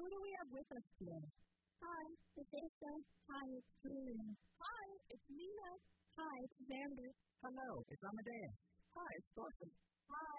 Who do we have with us today? Hi, it's Asa. Hi, it's Julian. Hi, it's Nina. Hi, it's Xander. Hello, it's Amadeus. Hi, it's Thorfinn. Hi,